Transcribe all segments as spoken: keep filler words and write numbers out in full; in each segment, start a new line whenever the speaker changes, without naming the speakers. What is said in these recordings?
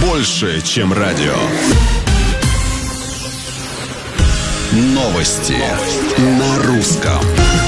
больше, чем радио. Новости на русском.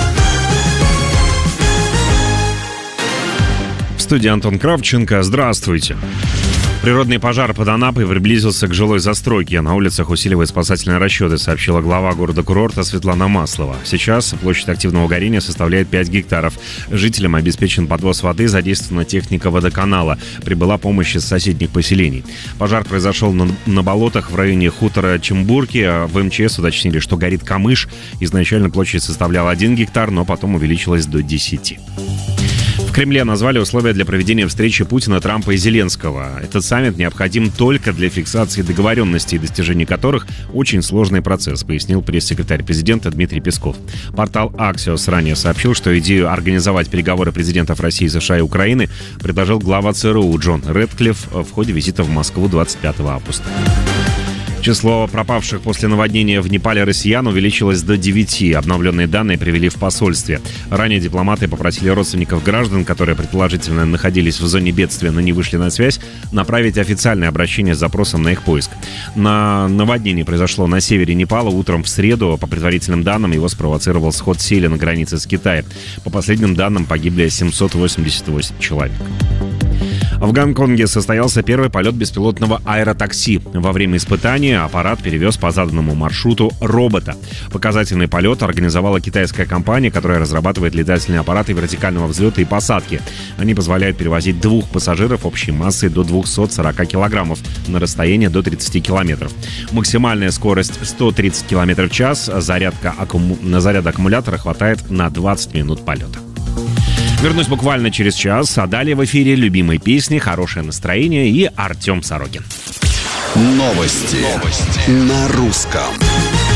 В студии Антон Кравченко. Здравствуйте. Природный пожар под Анапой приблизился к жилой застройке. На улицах усиливают спасательные расчеты, сообщила глава города-курорта Светлана Маслова. Сейчас площадь активного горения составляет пять гектаров. Жителям обеспечен подвоз воды, задействована техника водоканала. Прибыла помощь из соседних поселений. Пожар произошел на, на болотах в районе хутора Чембурки. В МЧС уточнили, что горит камыш. Изначально площадь составляла один гектар, но потом увеличилась до десяти. В Кремле назвали условия для проведения встречи Путина, Трампа и Зеленского. Этот саммит необходим только для фиксации договоренностей, достижения которых очень сложный процесс, пояснил пресс-секретарь президента Дмитрий Песков. Портал Axios ранее сообщил, что идею организовать переговоры президентов России, США и Украины предложил глава ЦРУ Джон Рэдклифф в ходе визита в Москву двадцать пятого августа. Число пропавших после наводнения в Непале россиян увеличилось до девяти. Обновленные данные привели в посольстве. Ранее дипломаты попросили родственников граждан, которые предположительно находились в зоне бедствия, но не вышли на связь, направить официальное обращение с запросом на их поиск. На наводнение произошло на севере Непала утром в среду. По предварительным данным, его спровоцировал сход селя на границе с Китаем. По последним данным, погибли семьсот восемьдесят восемь человек. В Гонконге состоялся первый полет беспилотного аэротакси. Во время испытания аппарат перевез по заданному маршруту робота. Показательный полет организовала китайская компания, которая разрабатывает летательные аппараты вертикального взлета и посадки. Они позволяют перевозить двух пассажиров общей массой до двухсот сорока килограммов на расстояние до тридцати километров. Максимальная скорость сто тридцать километров в час. Зарядка аккуму... на заряд аккумулятора хватает на двадцать минут полета. Вернусь буквально через час, а далее в эфире любимые песни, хорошее настроение и Артем Сорокин.
Новости, Новости. На русском.